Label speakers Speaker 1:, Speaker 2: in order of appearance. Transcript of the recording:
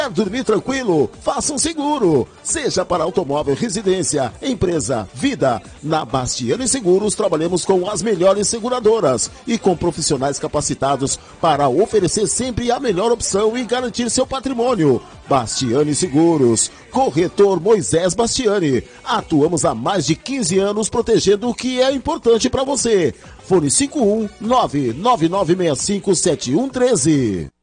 Speaker 1: Quer dormir tranquilo? Faça um seguro. Seja para automóvel, residência, empresa, vida. Na Bastiani Seguros trabalhamos com as melhores seguradoras e com profissionais capacitados para oferecer sempre a melhor opção e garantir seu patrimônio. Bastiani Seguros. Corretor Moisés Bastiani. Atuamos há mais de 15 anos protegendo o que é importante para você. Fone 51 999657113.